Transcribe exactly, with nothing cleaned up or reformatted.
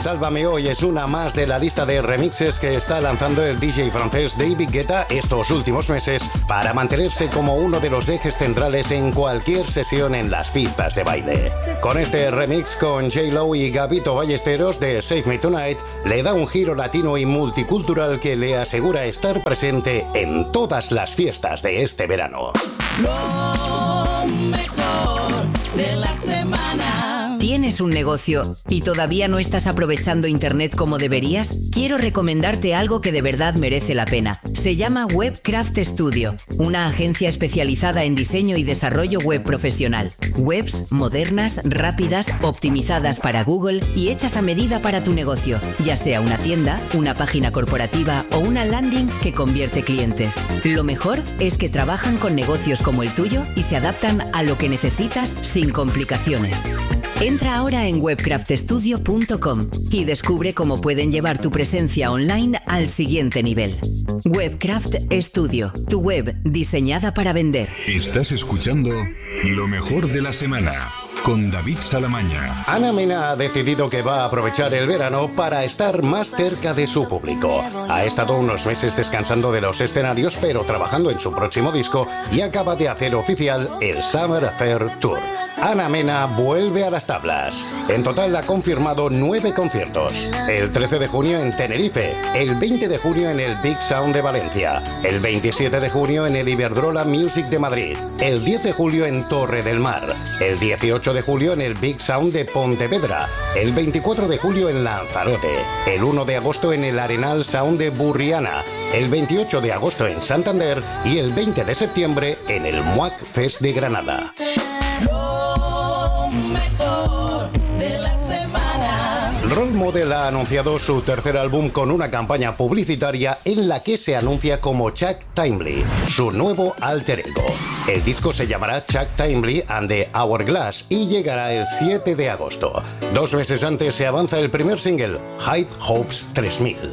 Sálvame Hoy es una más de la lista de remixes que está lanzando el D J francés David Guetta estos últimos meses para mantenerse como uno de los ejes centrales en cualquier sesión en las pistas de baile. Con este remix con J-Lo y Gabito Ballesteros de Save Me Tonight, le da un giro latino y multicultural que le asegura estar presente en todas las fiestas de este verano. Lo mejor de la semana. ¿Tienes un negocio y todavía no estás aprovechando Internet como deberías? Quiero recomendarte algo que de verdad merece la pena. Se llama Webcraft Studio, una agencia especializada en diseño y desarrollo web profesional. Webs modernas, rápidas, optimizadas para Google y hechas a medida para tu negocio, ya sea una tienda, una página corporativa o una landing que convierte clientes. Lo mejor es que trabajan con negocios como el tuyo y se adaptan a lo que necesitas sin complicaciones. Entra ahora en webcraft studio punto com y descubre cómo pueden llevar tu presencia online al siguiente nivel. Webcraft Studio, tu web diseñada para vender. Estás escuchando Lo mejor de la semana con David Salamaña. Ana Mena ha decidido que va a aprovechar el verano para estar más cerca de su público. Ha estado unos meses descansando de los escenarios, pero trabajando en su próximo disco y acaba de hacer oficial el Summer Affair Tour. Ana Mena vuelve a las tablas. En total ha confirmado nueve conciertos. El trece de junio en Tenerife, el veinte de junio en el Big Sound de Valencia, el veintisiete de junio en el Iberdrola Music de Madrid, el diez de julio en Torre del Mar, el dieciocho de julio en el Big Sound de Pontevedra, el veinticuatro de julio en Lanzarote, el uno de agosto en el Arenal Sound de Burriana, el veintiocho de agosto en Santander y el veinte de septiembre en el M U A C Fest de Granada. Lo mejor de la semana. Role Model ha anunciado su tercer álbum con una campaña publicitaria en la que se anuncia como Chuck Timely, su nuevo alter ego. El disco se llamará Chuck Timely and the Hourglass y llegará el siete de agosto. Dos meses antes se avanza el primer single, Hype Hopes tres mil.